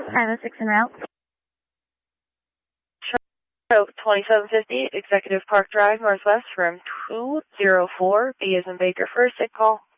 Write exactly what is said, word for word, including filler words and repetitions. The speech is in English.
five oh six en route. Show twenty-seven fifty, Executive Park Drive, Northwest, room two zero four, B as in Baker, first, take call.